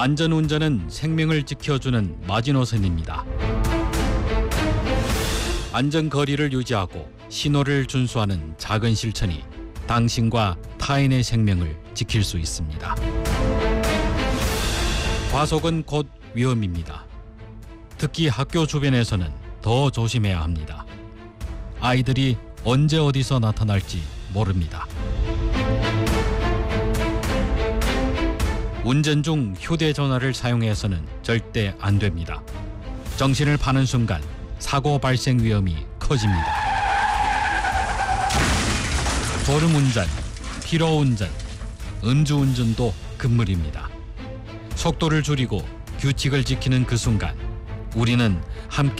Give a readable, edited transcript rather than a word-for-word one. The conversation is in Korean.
안전운전은 생명을 지켜주는 마지노선입니다. 안전거리를 유지하고 신호를 준수하는 작은 실천이 당신과 타인의 생명을 지킬 수 있습니다. 과속은 곧 위험입니다. 특히 학교 주변에서는 더 조심해야 합니다. 아이들이 언제 어디서 나타날지 모릅니다. 운전 중 휴대전화를 사용해서는 절대 안 됩니다. 정신을 파는 순간 사고 발생 위험이 커집니다. 졸음운전, 피로운전, 음주운전도 금물입니다. 속도를 줄이고 규칙을 지키는 그 순간 우리는 함께